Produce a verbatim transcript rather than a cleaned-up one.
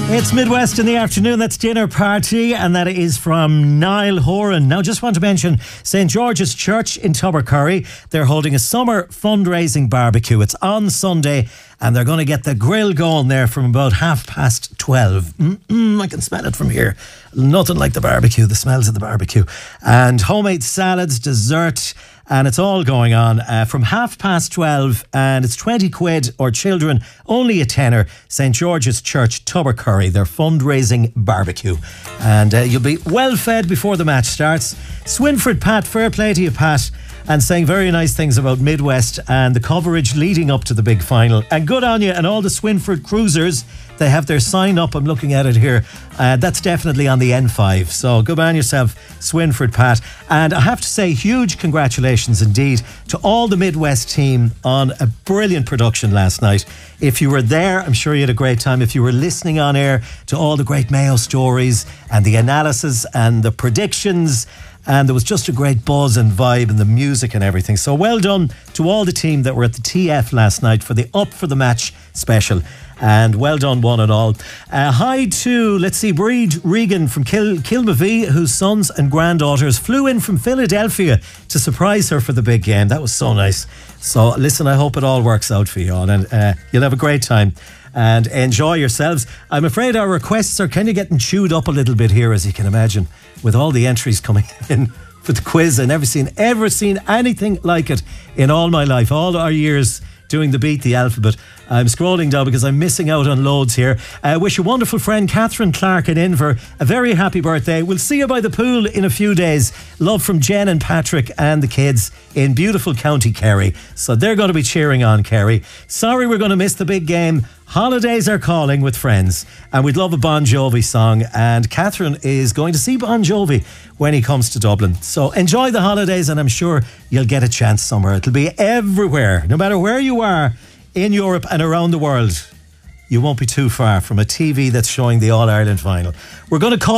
It's Midwest in the afternoon. That's Dinner Party, and that is from Niall Horan. Now, just want to mention Saint George's Church in Tubbercurry. They're holding a summer fundraising barbecue. It's on Sunday, and they're going to get the grill going there from about half past twelve. Mm-mm, I can smell it from here. Nothing like the barbecue, the smells of the barbecue. And homemade salads, dessert, and it's all going on uh, from half past twelve, and it's twenty quid, or children only a tenner. Saint George's Church, Tubbercurry, their fundraising barbecue, and uh, you'll be well fed before the match starts. Swinford Pat, fair play to you, Pat, and saying very nice things about Midwest and the coverage leading up to the big final. And good on you and all the Swinford cruisers. They have their sign up. I'm looking at it here. Uh, that's definitely on the N five. So good on yourself, Swinford Pat. And I have to say, huge congratulations indeed to all the Midwest team on a brilliant production last night. If you were there, I'm sure you had a great time. If you were listening on air to all the great Mayo stories and the analysis and the predictions, and there was just a great buzz and vibe and the music and everything. So well done to all the team that were at the T F last night for the Up for the Match special. And well done one and all. Uh, hi to, let's see, Breed Regan from Kil- Kilmavie, whose sons and granddaughters flew in from Philadelphia to surprise her for the big game. That was so nice. So listen, I hope it all works out for you all, and uh, you'll have a great time and enjoy yourselves. I'm afraid our requests are kind of getting chewed up a little bit here, as you can imagine, with all the entries coming in for the quiz. I never seen ever seen anything like it in all my life, all our years doing the Beat the Alphabet. I'm scrolling down because I'm missing out on loads here. I uh, wish your wonderful friend Catherine Clark in Inver a very happy birthday. We'll see you by the pool in a few days. Love from Jen and Patrick and the kids in beautiful County Kerry. So they're going to be cheering on Kerry. Sorry we're going to miss the big game. Holidays are calling with friends, and we'd love a Bon Jovi song, and Catherine is going to see Bon Jovi when he comes to Dublin. So enjoy the holidays, and I'm sure you'll get a chance somewhere. It'll be everywhere, no matter where you are in Europe and around the world. You won't be too far from a T V that's showing the All-Ireland final. We're going to call